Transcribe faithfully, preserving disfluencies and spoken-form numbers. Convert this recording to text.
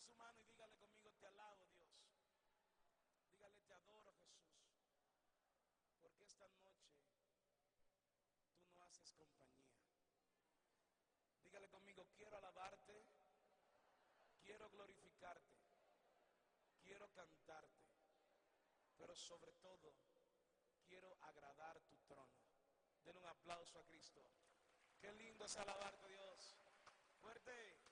su mano y dígale conmigo: te alabo, Dios. Dígale: te adoro, Jesús, porque esta noche tú no haces compañía. Dígale conmigo: quiero alabarte, quiero glorificarte, quiero cantarte, pero sobre todo quiero agradar tu trono. Den un aplauso a Cristo. Qué lindo es alabarte, Dios. Fuerte.